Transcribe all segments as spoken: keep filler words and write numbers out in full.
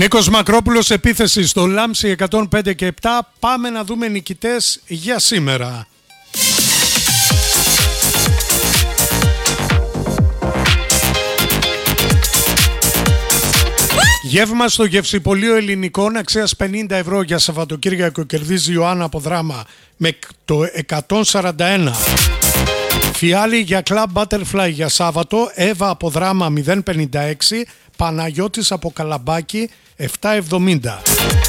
Νίκος Μακρόπουλος, επίθεση στο Λάμψη εκατόν πέντε και επτά. Πάμε να δούμε νικητές για σήμερα. Γεύμα στο Γευσιπωλείο Ελληνικών αξίας πενήντα ευρώ για Σαββατοκύριακο κερδίζει Ιωάννα από Δράμα με το εκατόν σαράντα ένα. Φιάλι για Club Butterfly για Σάββατο, Εύα από Δράμα μηδέν πενήντα έξι, Παναγιώτης από Καλαμπάκι επτακόσια εβδομήντα.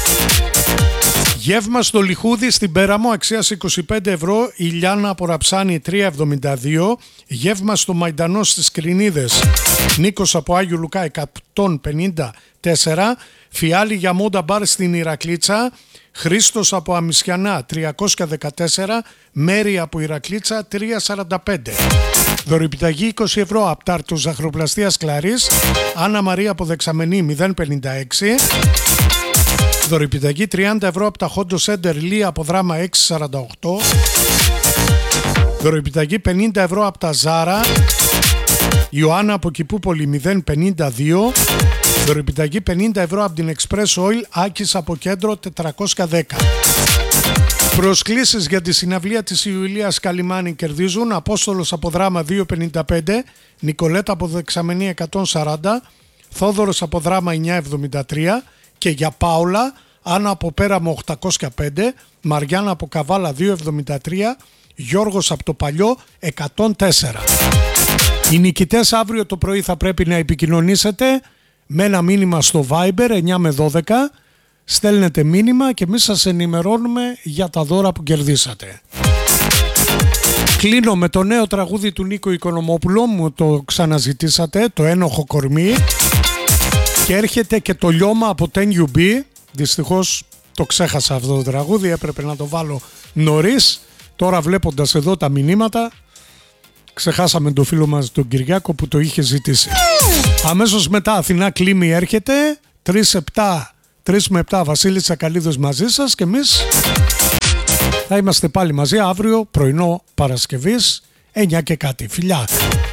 Γεύμα στο Λιχούδι στην Πέραμο αξίας είκοσι πέντε ευρώ, Ηλιάνα από Ραψάνη τρία εβδομήντα δύο. Γεύμα στο Μαϊντανό στις Κρινίδες, Νίκος από Άγιο Λουκά εκατόν πενήντα τέσσερα. Φιάλι για Μόντα Μπαρ στην Ηρακλήτσα, Χρήστος από Αμισιανά τριακόσια δεκατέσσερα, Μέρη από Ηρακλήτσα τριακόσια σαράντα πέντε. Δωρεπιταγή είκοσι ευρώ από Τάρτο Ζαχροπλαστείας Κλαρίς, Άννα Μαρία από Δεξαμενή μηδέν πενήντα έξι. Δωρεπιταγή τριάντα ευρώ από τα Χόντο Σέντερ Λία από Δράμα εξακόσια σαράντα οκτώ. Δωρεπιταγή πενήντα ευρώ από τα Ζάρα, Ιωάννα από Κηπούπολη μηδέν πενήντα δύο. Δωρεπιταγή πενήντα ευρώ από την Express Oil, Άκης από Κέντρο τετρακόσια δέκα. Προσκλήσεις για τη συναυλία της Ιουλίας Καλιμάνη κερδίζουν Απόστολος από Δράμα δύο πενήντα πέντε, Νικολέτα από Δεξαμενή εκατόν σαράντα, Θόδωρος από Δράμα εννιακόσια εβδομήντα τρία και για Πάολα, Άννα από Πέραμο οκτακόσια πέντε, Μαριάννα από Καβάλα δύο εβδομήντα τρία, Γιώργος από το Παλιό εκατόν τέσσερα. Οι νικητές αύριο το πρωί θα πρέπει να επικοινωνήσετε με ένα μήνυμα στο Viber εννιά με δώδεκα. Στέλνετε μήνυμα και εμείς σας ενημερώνουμε για τα δώρα που κερδίσατε. Κλείνω με το νέο τραγούδι του Νίκο Οικονομόπουλου, μου το ξαναζητήσατε, το Ένοχο Κορμί, και έρχεται και το Λιώμα από τεν γιου μπι. Δυστυχώς το ξέχασα αυτό το τραγούδι, έπρεπε να το βάλω νωρίς. Τώρα βλέποντας εδώ τα μηνύματα, ξεχάσαμε τον φίλο μας τον Κυριάκο που το είχε ζητήσει. Αμέσως μετά Αθηνά Κλίμη έρχεται, τρεις με επτά Βασίλης Τσακαλίδος μαζί σας και εμείς θα είμαστε πάλι μαζί αύριο πρωινό Παρασκευής εννιά και κάτι. Φιλιά!